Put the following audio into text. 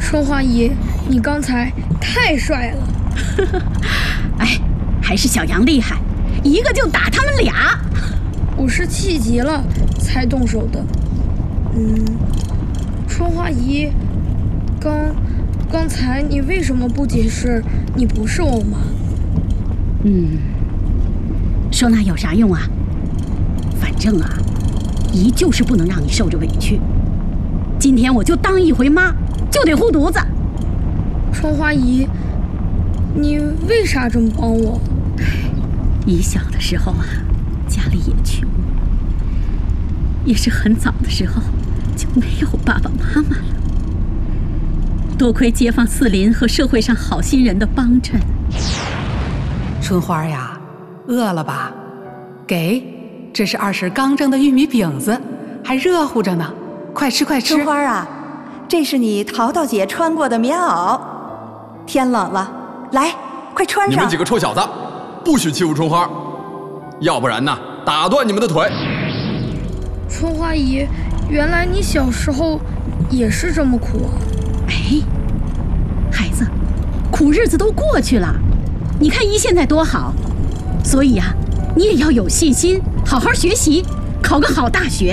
春花姨，你刚才太帅了。 哎，还是小杨厉害，一个就打他们俩。 我是气急了才动手的。春花姨，刚才你为什么不解释你不是我妈？ 说那有啥用啊？反正啊，姨就是不能让你受着委屈。今天我就当一回妈，就得护犊子。 春花姨，你为啥这么帮我？ 姨小的时候啊，家里也穷，也是很早的时候就没有爸爸妈妈了。多亏街坊四邻和社会上好心人的帮衬。 春花呀，饿了吧？给，这是二婶刚蒸的玉米饼子，还热乎着呢，快吃快吃。 春花啊，这是你淘淘姐穿过的棉袄，天冷了，来，快穿上。 你们几个臭小子，不许欺负春花，要不然呢，打断你们的腿。 春花姨，原来你小时候也是这么苦啊！ 哎，孩子，苦日子都过去了，你看姨现在多好，所以啊，你也要有信心，好好学习，考个好大学。